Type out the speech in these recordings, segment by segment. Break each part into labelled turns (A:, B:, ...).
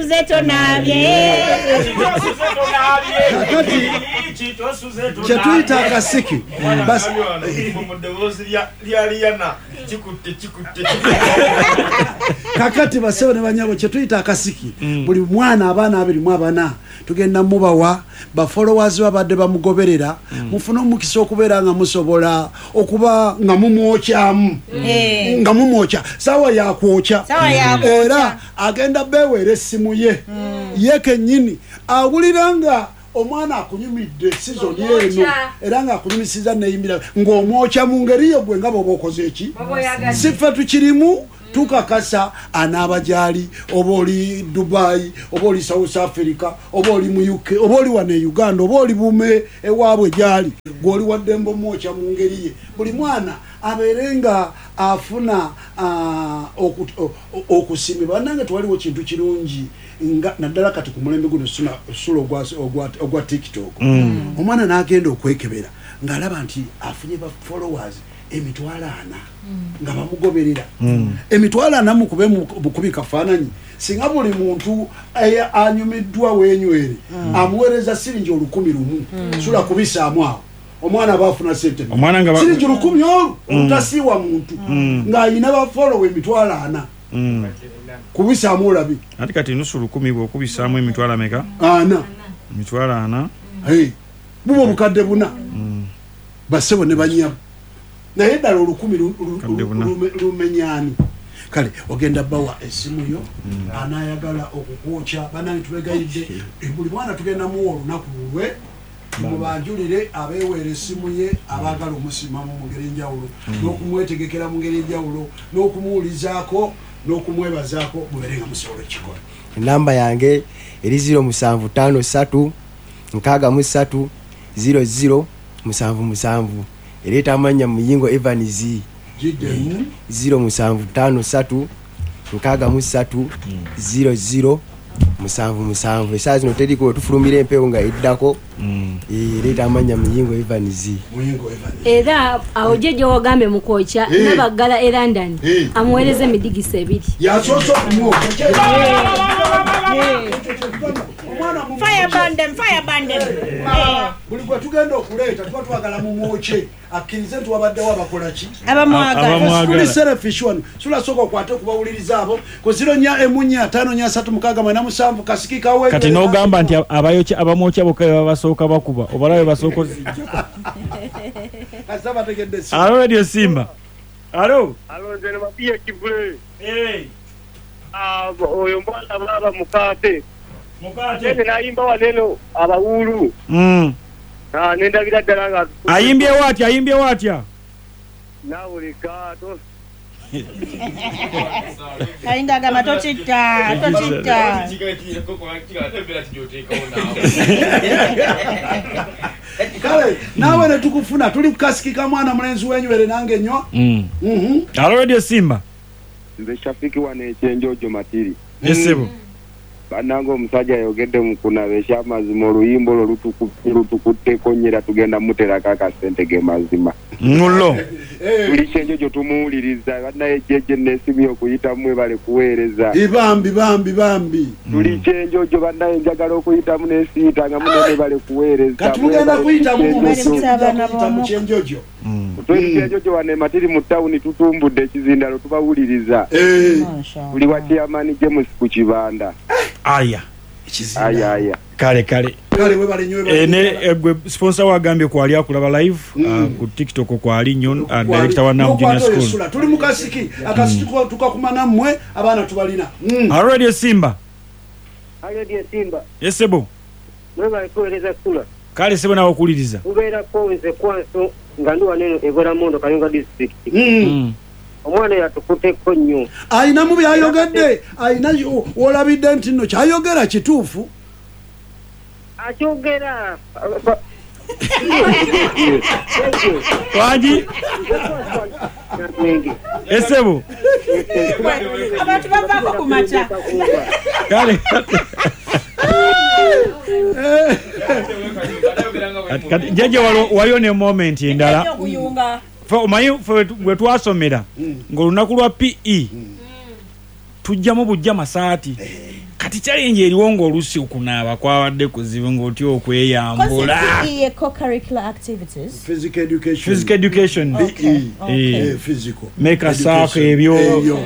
A: Suzeto nabye.
B: Chetuyita akasiki. Basi kakati basewo ne banyabo chetuyita akasiki. Buli mwana abaana abiri mu abana tugenda mubawa ba followers babadde bamugoberera mufuna omukisa okubeera nga musobola okuba nga mumwokyamu nga mumwokya sawa yakwokya era agenda beweera essimu ye ye kennyini awulira nga omwana akunyumidde season eno era nga akunyumisiza neyimbira ng'omwokya mu ngeri yo gwe nga bw'oba okoze eki siffe tukirimu tukakasa anabajali oba oli Dubai oba oli South Africa oba oli mu UK oba oli wane Uganda oba oli bume ewaabwe gyali gwoli waddembo mwocha mu ngeri ye buli mwana aberenga afuna okusimibwa nange twaliwo kintu kirungi nga naddala kati ku mulembe guno sulo ogwa TikTok omwana n'agenda okwekebera ng'alaba nti afunye ba followers emitwalo 4 nga bamugoberera emitwalo 4 mukube bukubi kafaananyi singa buli muntu anyumiddwa wenywere amuweereza siringi 1,000 sula kubisaamu awo omwana bafuna sente siringi 1,000 olutasiiwa muntu ng'ayina bafollow emitwalo 4 kubisaamu olabi
C: ati kati nusu 10 bw'okubisaamu emitwalo ameka
B: 4
C: emitwalo 4
B: bubo bukadde 4 basebo ne banyabo naye ddala 10,000 lumenyani kale ogenda bawa esimu yo anayagala okukwokya banange tubegayidde buli mwana tugenda muwa olunaku lulwe mubanjulire abeweera esimu ye abagala omusimamu mu ngeri enjawulo n'okumwetegekera mu ngeri enjawulo n'okumuwulizaako n'okumwebazaako mubeere nga musobola ekikola
D: enamba yange eri 0753 63 00 77 Ereta amanya muyingo Evans 0753 63 00 77 esazi no teriko tufulumira empewo nga eddako ereta amanya muyingo Evans
A: era awojeje wagambe mukocha nabagala e London amwereze midigise 2
B: yasoso kumwocha
A: fire bandem
B: buli gwe tugenda okuleeta tuba twagala mu mwoche akkirize nti wabaddewo abakolaki
A: abamwagala
B: selfish one sula soko okwate okubawuliriza abo ko 0-4-5-3-7 kasiki kawe
C: kati n'ogamba nti abayokya abamwokya bokka babasooka bakuba obalabe basookozi
B: kasaba tegedde
C: alo radio Simba alo
E: nze ne bapiye kivule oyo mwana baba mukate nene nayimba waneno abawulu nendabira ddala nga
C: ayimbye watya
E: nawulikato
A: ayinga gama tochitta
B: kale nawe ne tukufuna tuli kukasikika mwana mulenzi wenywere nange nnyo
C: alo radio Simba
E: nze Shafiki wane ekyenjojo matiri
C: esebo
E: banango omusajja yogedde mukunabesha amazima oluyimbo lutukutteko nyera tugenda muterako akasente ge mazima
C: mullo
E: buli kyenjojo tumuwuliriza bannaye jeje n'esimu y'okuyitamu ebale kuweereza
B: bambi
E: tuli kyenjojo bannaye njagala okuyitamu n'esiita nga munene bale kuweereza
B: katugenda kuyitamu mu kyenjojo
E: kyenjojo wane matiri mu tawuni tutumbudde ekizindalo tubawuliriza buli wa chairman James ku kibanda
C: aya kale
B: we bali nyowe
C: ne sponsor wagambye kwali akulaba live ku TikTok kwali nyon director wa Nam Junior School
B: tuli mukasiki akasiki tukakumana mmwe abana tubalina
C: radio Simba yesebo
E: mwe koereza kula
C: kale sebo nawo kuliriza
E: ubera kowenze kwanso ngandwa neno ebora mondo Kayunga district omwana yatukutteko nnyo
B: ayina mu byayogedde ayina olabidde nti nno kyayogera kituufu
E: akyogera
C: wangi esebo
A: abantu bavako ku mata
C: kale jeje waliyo ne moment endala omanyi bwe twasomera ng'olunaku lwa PE tujjamu bujja masaati kati challenge eriwo ng'olusi okunaaba kwawadde kuzibu ng'otya okweyambula.
F: Co-curricular activities.
B: Physical education.
C: Physical education.
B: Physical.
C: Make a saako ebyo.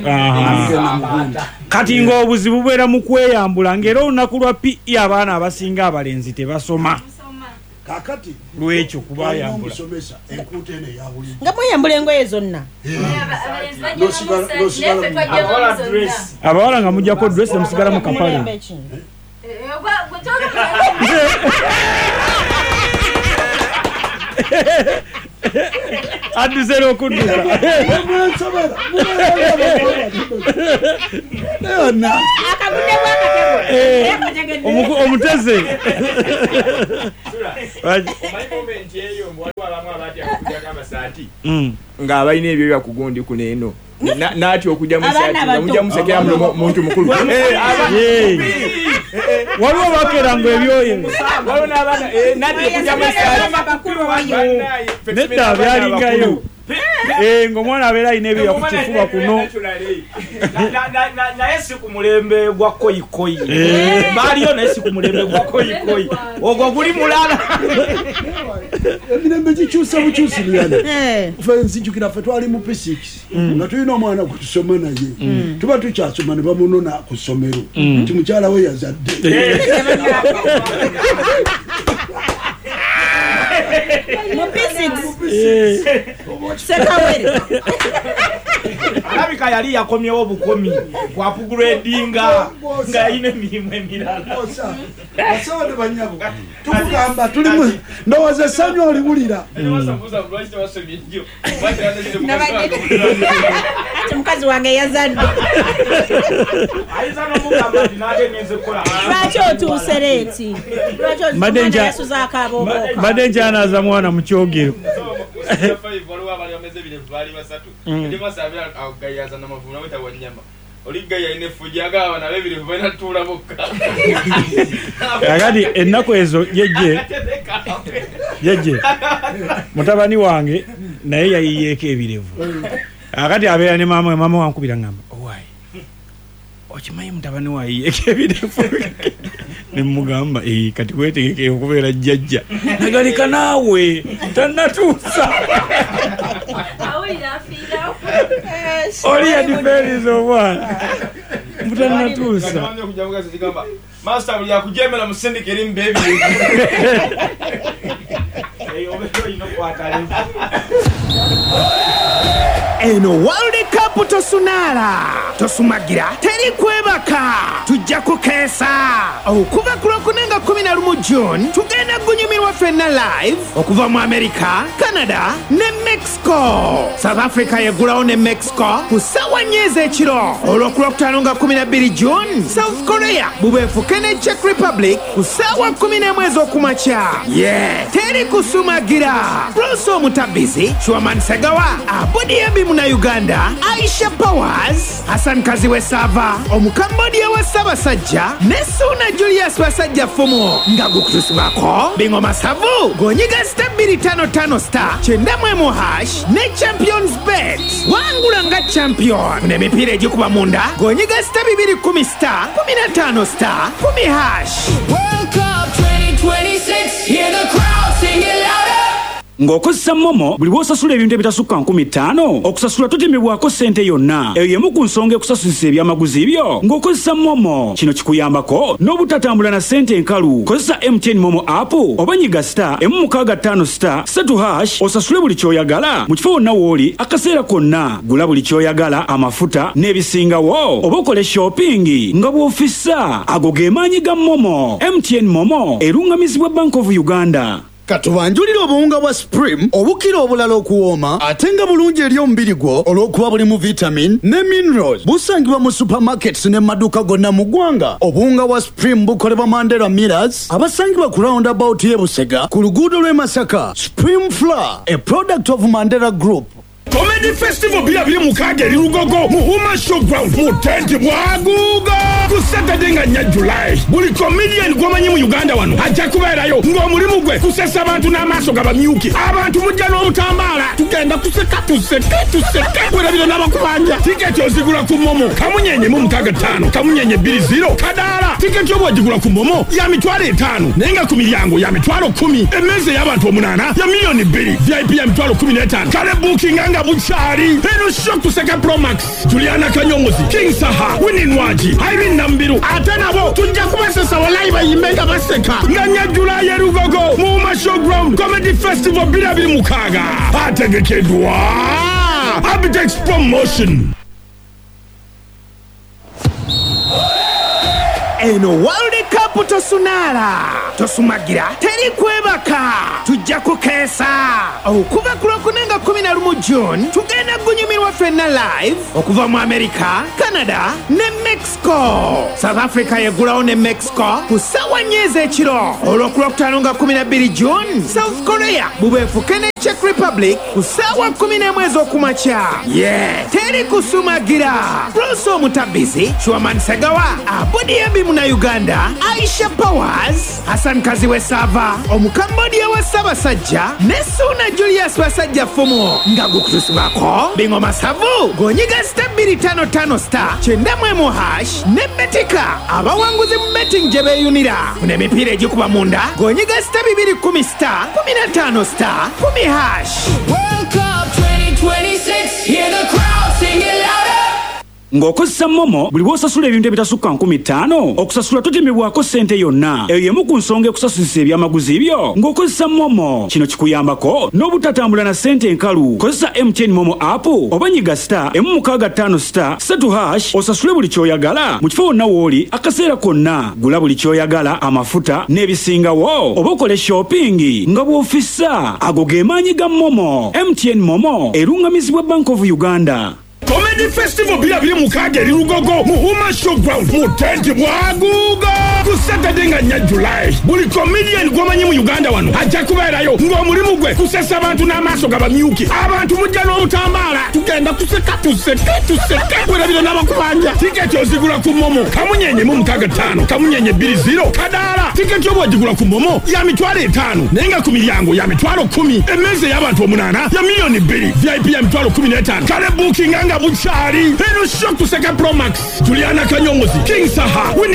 C: Kati ng'obuzibu bubeera mu kweyambula ng'era olunaku lwa PE abaana abasinga abalenzi tebasoma.
B: Kakati
C: lwekyo kubayambula.
F: Nga mweyambula engoye zonna.
C: Abawala nga mujjako dress musigala mu kapale. Aduzero kuduka. Omuteze.
G: Nga abayina ebyo byakugondi kuneeno. Nati okujja musati nga musekera muntu mukulu.
C: Waliwo bakeranga ebyoyo.
G: Waliwo n'abaana nati okujja musati.
C: Nedda byalingayo. Ng'omwana abeera alina ebyo yakukifuba kuno.
H: Naye si ku mulembe gwa koyikoyi. Baaliyo naye si ku mulembe gwa koyikoyi. Ogwo guli mulala.
B: Emirembe gikyusa bukyusiriyana. Ffe nzijukira ffe twali mu P6 nga tulina omwana kutusoma naye. Tuba tukyasoma ne bamunona ku ssomero. Nti mukyala we yazadde.
H: Alabika yali yakomyewo bukomi kwa upgradinga nga yine emirimu emirala.
B: Asawa ne banyabo. Tukugamba tulimu ndowooza essanyu oliwulira.
F: Mukazi wange yazadde.
H: Ayisa n'omugamba nti n'agenze kukola.
F: Lwaki otuuse leeti? Lwaki otuuse yasuza akabobo?
C: Mbadde nkyanaza mwana mu kyogero. Agadi ennaku ezo jeje mutabani wange naye yayiyeeko ebirevu. Akati abeera ne mama wankubira ngamba owaayi okimanyi mutabani wayiyeeko ebirevu. Nemugamba kati wetegeke okubeera jjajja. Nagalika naawe tannatuusa. Oli yadifeeriza omwana mutannatuusa.
G: Master buli akujemera mu sindika eri mbebi.
I: Eno World Cup tosumagira teri kwebaka tujja kukeesa okuva ku Lwokunenga 11 June tugenda gunyumirwa ffenna live okuva mu America, Canada ne Mexico. South Africa yegulawo ne Mexico ku ssaawa 4 ez'ekiro. Olw'okulwokutaano nga 12 June South Korea bubeefuke ne Czech Republic ku ssaawa 11 ez'okumakya. Teri kusumagira. Bruce Omutabizi, Chwaman Segawa, Abudi Ebimu na Uganda, Aisha Powers, Hassan Kaziwe Sava, Omukambodia wa Ssaabasajja ne Suna Julius Basajja Fumu nga gukutusibako Bingo Masavu gonyiga star 255 star 91# ne Champions Bet wangula nga champion n'emipiira egikuba munda gonyiga star 210 star 15 star 10#.
J: World Cup 2026, hear the crowd sing it louder.
C: Ng'okozesa Momo buli bw'osasula ebintu ebitasukka 15,000 okusasula totemebwako ssente yonna. Eyo y'emu ku nsonga ekusasulisa ebyamaguzi byo ng'okozesa Momo. Kino kikuyambako n'obutatambula na ssente enkalu. Kozesa MTN Momo app oba nyiga star 165 star 3# osasule buli ky'oyagala mu kifo wonna w'oli akaseera konna. Gula buli ky'oyagala, amafuta n'ebisingawo oba okole shopping nga bw'ofissa. Ago ge maanyi ga Momo. MTN Momo erungamizibwa Bank of Uganda.
K: Katubanjulira obuwunga bwa Supreme obukira obulala okuwooma ate nga bulungi eri omubiri gwo olw'okuba bulimu vitamin ne minerals. Busangibwa mu supermarkets ne maduuka gonna mu ggwanga. Obuwunga bwa Supreme bukolebwa Mandela Millers abasangibwa ku roundabout y'e Busega ku luguudo lw'e Masaka. Supreme Flour, a product of Mandela Group.
I: Comedy Festival bya biri mukaaga eri Lugogo mu Huma Showground mu tent bwaguuga.
L: ku Saturday nga nya July buli comedian gwomanyi mu Uganda wano ajja kubeerayo ng'omulimu gwe kusesa abantu n'amaaso gabamyuki abantu mujja n'obutambaala tugenda kuseka werabira n'abakubanja tiketi ozigula ku Momo kamunyenye mu 65 kamunyenye 20 kadaala tiketi obwagigula ku Momo ya mitwalo 5 naye nga ku miryango ya mitwalo 10 emmeeza y'abantu 8 ya milioni 2 VIP ya mitwalo 15 kale booking nga bukyali eno shock kuseka Promax Juliana Kanyongozi King Saha Winnie Nwaji Irene Nambiru ate nabo tujja kubasesa walayi bayimbenga baseka nga nya July ya Rugogo mu Showground Comedy Festival 2026 ategekedwa Abitex Promotion.
I: eno World Cup tosumagira teri kwebaka tujja kukeesa okuva ku Lwokunenga 11 June tugenda gunyumirwa ffenna live okuva mu America, Canada ne Mexico. South Africa yegulawo ne Mexico ku ssaawa 4 ez'ekiro. Olw'oku Lwokutaano nga 12 June South Korea bubeefuke ne Czech Republic ku ssaawa 11 ez'okumakya. Teri kusumagira. Bruce Omutabizi, Chwaman Segawa, Abudi Ebimu na Uganda, Aisha Powers, Hassan Kaziwe Sava, Omukambodia wa Ssaabasajja ne Suna Julius Basajja Fumu nga gukutusibako Bingoma Savu gonyiga *255 star 91 hash ne Betika abawanguzi mu betting gye beeyunira funa emipiira egikuba munda gonyiga *210 star 15 star 10 hash.
J: World Cup 2026, hear the crowd sing it louder.
C: ng'okozesa Momo buli bw'osasula ebintu ebitasukka 5,000 okusasula totemebwako ssente yonna eyo yemu ku nsonga ekusasulisa ebyamaguzi byo ng'okozesa Momo. Kino kikuyambako n'obutatambula na ssente enkalu. Kozesa MTN Momo app oba nyiga *165 star 3 hash osasule buli ky'oyagala mu kifo wonna w'oli akaseera konna. Gula buli ky'oyagala amafuta n'ebisingawo oba okole shopping nga bw'ofissa. Ago ge maanyi ga Momo. MTN Momo erungamizibwa Bank of Uganda.
L: Comedy Festival 2026 eri Rugogo mu Showground mu tenti bwaguuga ku Saturday nga nya July buli comedian gwomanyi mu Uganda wano ajja kubeerayo ng'omulimu gwe kusesa abantu n'amaaso gabamyuki abantu mujja n'obutambaala tugenda kuseka werabira n'abakubanja tiketi ozigula ku Momo kamunyenye mu 65 kamunyenye 20 kadaala tiketi obwagigula ku Momo ya mitwalo 5 naye nga ku miryango ya mitwalo 10 emmeeza y'abantu 8 ya milioni 2 VIP ya mitwalo 15 kale booking nga bukyali eno shock kuseka Promax Juliana Kanyongozi King Saha Winnie